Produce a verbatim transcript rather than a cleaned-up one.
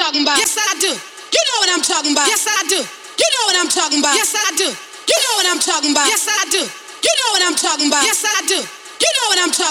talking about. Yes, I do. You know what I'm talking about. Yes, I do. You know what I'm talking about. Yes, I do. You know what I'm talking about. Yes, I do. You know what I'm talking about. Yes, I